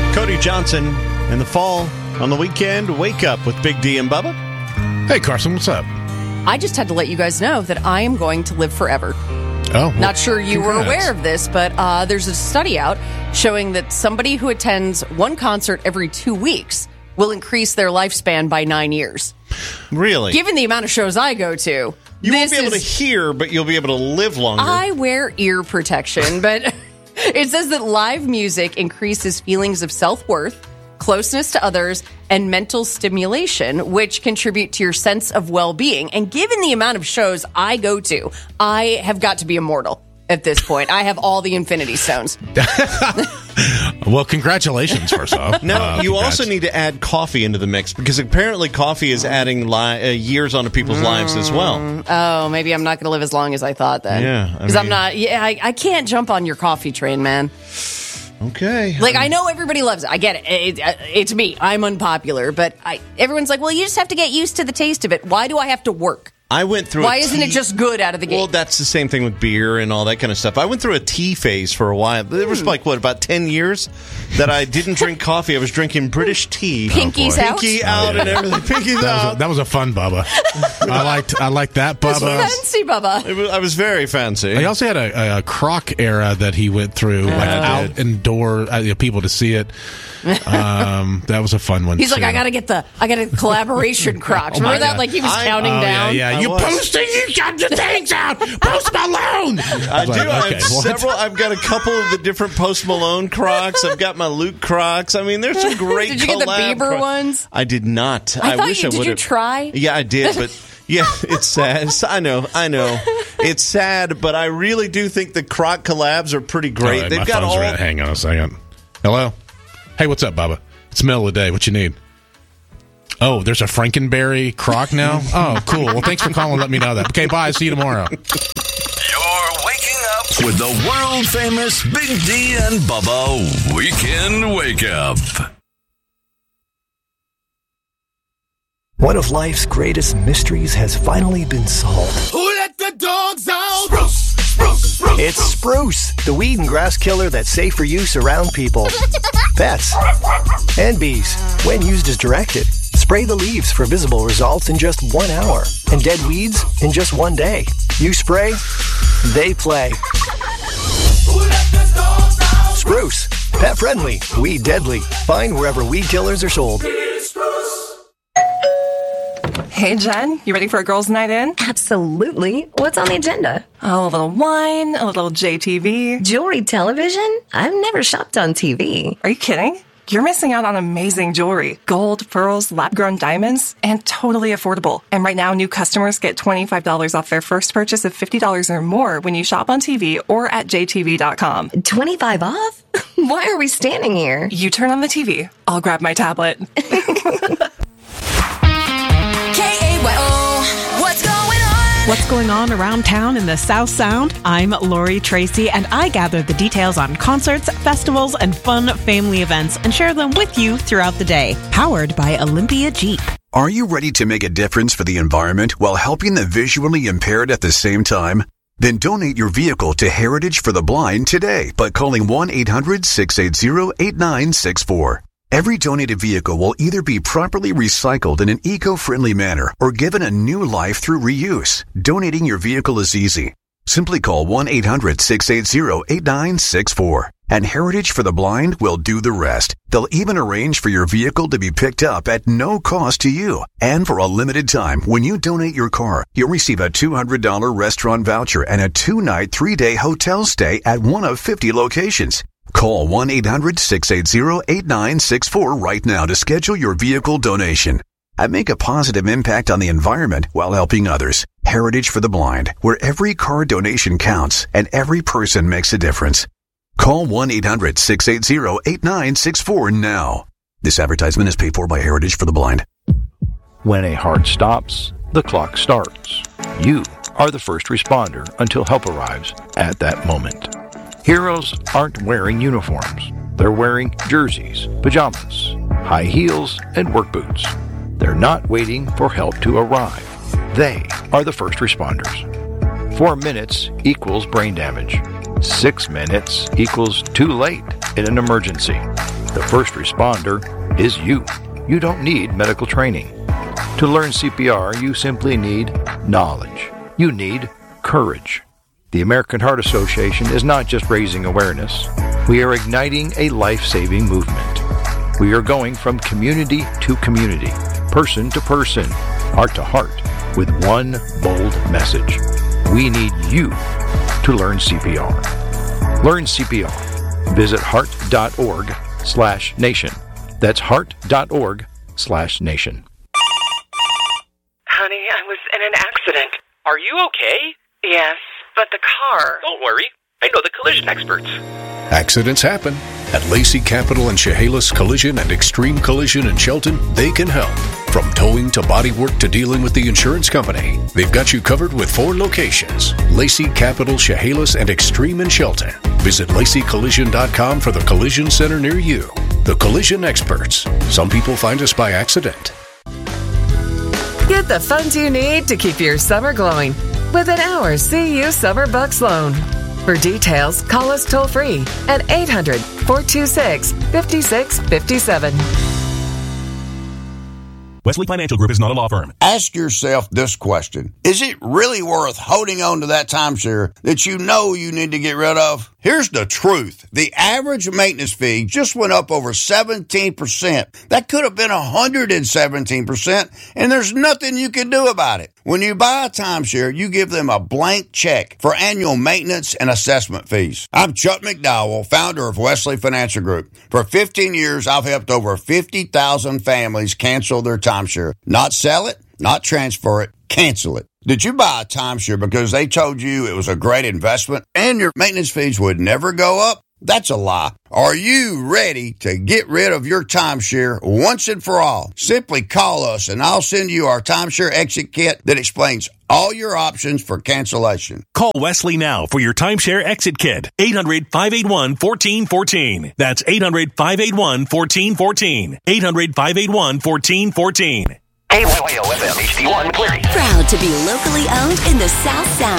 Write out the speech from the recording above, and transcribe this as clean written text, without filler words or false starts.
Cody Johnson in the fall on the weekend. Wake up with Big D and Bubba. Hey, Carson, what's up? I just had to let you guys know that I am going to live forever. Oh, well, not sure you congrats. were aware of this, but there's a study out showing that somebody who attends one concert every 2 weeks will increase their lifespan by 9 years. Really? Given the amount of shows I go to, You won't be able to hear, but you'll be able to live longer. I wear ear protection, but it says that live music increases feelings of self-worth, closeness to others, and mental stimulation, which contribute to your sense of well-being. And given the amount of shows I go to, I have got to be immortal at this point. I have all the Infinity Stones. Well, congratulations, first off. Now, you also need to add coffee into the mix, because apparently coffee is adding years onto people's lives as well. Oh, maybe I'm not going to live as long as I thought then. Yeah. Because I can't jump on your coffee train, man. Okay. Like, I know everybody loves it. I get it. It's me. I'm unpopular. But everyone's like, well, you just have to get used to the taste of it. Why do I have to work? I went through Why isn't it just good out of the gate? Well, that's the same thing with beer and all that kind of stuff. I went through a tea phase for a while. There was about 10 years that I didn't drink coffee. I was drinking British tea. Pinkies out? Pinky out and everything. Pinkies out. That was a fun Bubba. I liked that Bubba. Fancy, Bubba. I was very fancy. He also had a croc era that he went through, out indoor, people to see it. That was a fun one. He's too. like, I got a collaboration Crocs. Remember that? Like he was counting down. Yeah. You posting? You got your things out. Post Malone. I do. I've got a couple of the different Post Malone Crocs. I've got my Luke Crocs. I mean, there's some great. Did you get the Bieber ones? I did not. I wish I would have. Did you try? Yeah, I did, but. Yeah, it's sad. I know. It's sad, but I really do think the Croc collabs are pretty great. Right, They've my got phone's all. red. Hang on a second. Hello? Hey, what's up, Bubba? It's the middle of the day. What you need? Oh, there's a Frankenberry Croc now? Oh, cool. Well, thanks for calling. Let me know that. Okay, bye. See you tomorrow. You're waking up with the world-famous Big D and Bubba Weekend Wake Up. One of life's greatest mysteries has finally been solved. Who let the dogs out? Spruce. It's Spruce, the weed and grass killer that's safe for use around people, pets, and bees. When used as directed, spray the leaves for visible results in just 1 hour, and dead weeds in just 1 day. You spray, they play. Who let the dogs out? Spruce, pet friendly, weed deadly. Find wherever weed killers are sold. Hey, Jen, you ready for a girls' night in? Absolutely. What's on the agenda? Oh, a little wine, a little JTV. Jewelry television? I've never shopped on TV. Are you kidding? You're missing out on amazing jewelry. Gold, pearls, lab-grown diamonds, and totally affordable. And right now, new customers get $25 off their first purchase of $50 or more when you shop on TV or at jtv.com. 25 off? Why are we standing here? You turn on the TV. I'll grab my tablet. What's going on around town in the South Sound? I'm Lori Tracy, and I gather the details on concerts, festivals, and fun family events and share them with you throughout the day. Powered by Olympia Jeep. Are you ready to make a difference for the environment while helping the visually impaired at the same time? Then donate your vehicle to Heritage for the Blind today by calling 1-800-680-8964. Every donated vehicle will either be properly recycled in an eco-friendly manner or given a new life through reuse. Donating your vehicle is easy. Simply call 1-800-680-8964. And Heritage for the Blind will do the rest. They'll even arrange for your vehicle to be picked up at no cost to you. And for a limited time, when you donate your car, you'll receive a $200 restaurant voucher and a 2-night, 3-day hotel stay at one of 50 locations. Call 1-800-680-8964 right now to schedule your vehicle donation. And make a positive impact on the environment while helping others. Heritage for the Blind, where every car donation counts and every person makes a difference. Call 1-800-680-8964 now. This advertisement is paid for by Heritage for the Blind. When a heart stops, the clock starts. You are the first responder until help arrives at that moment. Heroes aren't wearing uniforms. They're wearing jerseys, pajamas, high heels, and work boots. They're not waiting for help to arrive. They are the first responders. 4 minutes equals brain damage. 6 minutes equals too late in an emergency. The first responder is you. You don't need medical training. To learn CPR, you simply need knowledge. You need courage. The American Heart Association is not just raising awareness. We are igniting a life-saving movement. We are going from community to community, person to person, heart to heart, with one bold message. We need you to learn CPR. Learn CPR. Visit heart.org/nation. That's heart.org/nation. Honey, I was in an accident. Are you okay? Yes, but the car... Don't worry. I know the collision experts. Accidents happen. At Lacey Capital and Chehalis Collision and Extreme Collision in Shelton, they can help. From towing to bodywork to dealing with the insurance company, they've got you covered with 4 locations. Lacey Capital, Chehalis, and Extreme in Shelton. Visit LaceyCollision.com for the collision center near you. The Collision Experts. Some people find us by accident. Get the funds you need to keep your summer glowing with an Our CU Summer Bucks loan. For details, call us toll-free at 800-426-5657. Wesley Financial Group is not a law firm. Ask yourself this question. Is it really worth holding on to that timeshare that you know you need to get rid of? Here's the truth. The average maintenance fee just went up over 17%. That could have been 117%, and there's nothing you can do about it. When you buy a timeshare, you give them a blank check for annual maintenance and assessment fees. I'm Chuck McDowell, founder of Wesley Financial Group. For 15 years, I've helped over 50,000 families cancel their timeshare. Not sell it, not transfer it, cancel it. Did you buy a timeshare because they told you it was a great investment and your maintenance fees would never go up? That's a lie. Are you ready to get rid of your timeshare once and for all? Simply call us and I'll send you our timeshare exit kit that explains all your options for cancellation. Call Wesley now for your timeshare exit kit. 800-581-1414. That's 800-581-1414. 800-581-1414. KYOFM HD1 McCleary. Proud to be locally owned in the South Sound.